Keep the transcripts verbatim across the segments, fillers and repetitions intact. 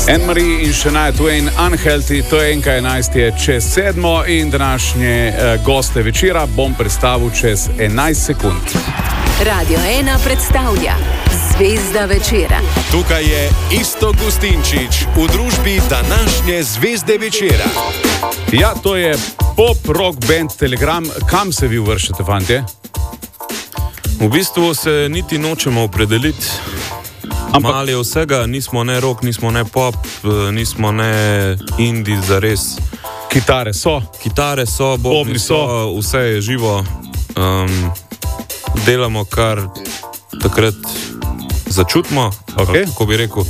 Anne-Marie in Shania Twain, Unhealthy, to je enka enajst je čez sedmo in današnje uh, goste večera bom predstavil čez enajst sekund. Radio ena predstavlja Zvezda večera. Tukaj je Iztok Gustinčič v družbi današnje Zvezde večera. Ja, to je pop-rock band Telegram. Kam se vi uvrščate, fantje? V bistvu se niti nočemo opredeliti. Ampak... Malo je vsega, nismo ne rock, nismo ne pop, nismo ne indie zares. Kitare so. Kitare so, bobni, bobni so. so, vse je živo. Um, delamo, kar takrat začutimo, okay. kako bi rekel.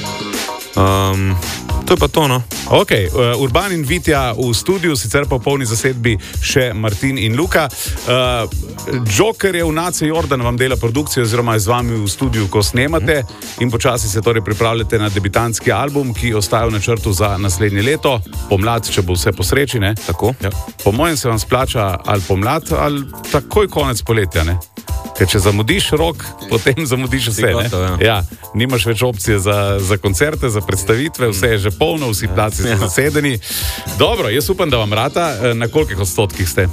Um, to je pa to, no. Ok, uh, Urban in Vitja v studiu, sicer pa v polni zasedbi še Martin in Luka. Uh, Joker je v Nace Jordan, vam dela produkcijo oziroma je z vami v studiu, ko snemate in počasi se torej pripravljate na debitantski album, ki ostaja v načrtu za naslednje leto, pomlad, če bo vse po sreči, ne? Tako, ja. Po mojem se vam splača ali pomlad ali takoj konec poletja, ne? Ker če zamudiš rok, potem zamudiš vse, ne? Gotovo, ja. Ja, nimaš več opcije za, za koncerte, za predstavitve, vse je že polno, vsi placi so zasedeni. Dobro, jaz upam, da vam rata. Na kolikih odstotkih ste?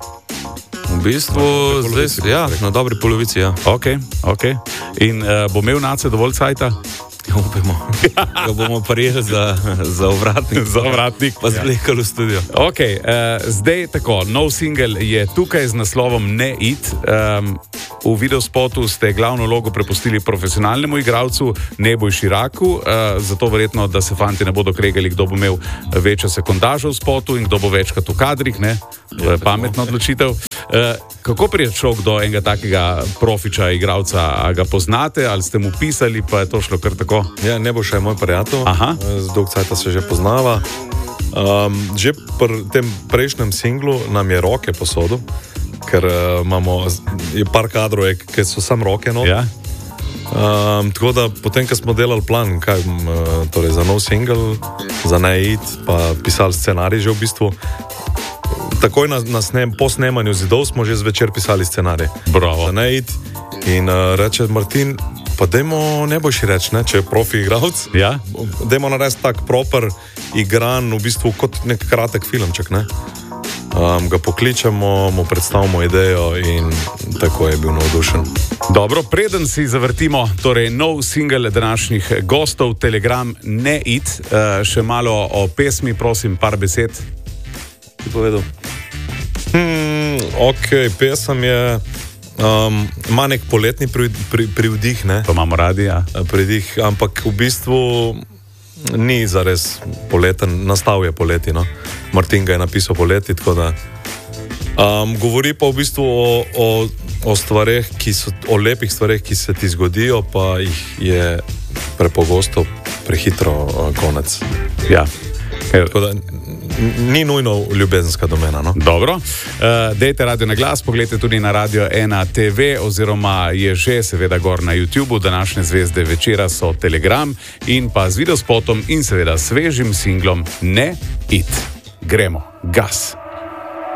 V bistvu, zdaj, ja, na dobri polovici, ja. Ok, ok. In uh, bo imel Nace dovolj cajta? Upamo. Ga bomo prijeli za, za ovratnik. Za ovratnik. Pa zvlekali v studio. Ok, uh, zdaj tako, nov singel je tukaj z naslovom Ne it. Um, v videospotu ste glavno logo prepustili profesionalnemu igralcu Neboj Širaku, uh, zato verjetno, da se fanti ne bodo kregali, kdo bo imel večjo sekundažo v spotu in kdo bo večkrat v kadrih, ne? To je pametna odločitev. Uh, kako prije človek do enega takega profiča, igralca, a ga poznate, ali ste mu pisali, pa je to šlo kar tako? Ja, Neboj še je moj prijatelj, Aha. z dolg cajta se že poznava. Um, že pri tem prejšnjem singlu nam je roke posodil, ker uh, imamo je par kadrov, ki so sam roke not. Ja. Um, tako da potem, ko smo delali plan, kaj, um, torej za nov singel, za Ne it, pa pisali scenarij že v bistvu, takoj na, na snem, po snemanju Zidov smo že zvečer pisali scenarij. Bravo. Za Ne it in uh, reče Martin, pa dajmo Neboj še reči, ne, če je profi igralec. Ja. Dajmo narediti tak proper igran, v bistvu kot nek kratek filmček, ne. Um, ga pokličemo, mu predstavimo idejo in tako je bil navdušen. Dobro, preden si zavrtimo torej nov singel današnjih gostov Telegram Ne it, uh, še malo o pesmi, prosim, par besed. Ti povedal? Hmm, ok, pesem je Um, ima nek poletni pri, pri, privdih, ne? To imamo radi, ja. Pridih, ampak v bistvu ni zares poleten, nastal je poleti, no. Martin ga je napisal poleti, tako da um, govori pa v bistvu o, o, o stvareh, ki so, o lepih stvareh, ki se ti zgodijo, pa jih je prepogosto prehitro uh, konec. Ja. Tako da ni nujno ljubezenska domena, no? Dobro. Uh, dejte radio na glas, pogledajte tudi na Radio ena te ve oziroma je že seveda gor na YouTubeu. Današnje Zvezde večera so Telegram in pa z videospotom in seveda svežim singlom Ne it. Gremo. Gas.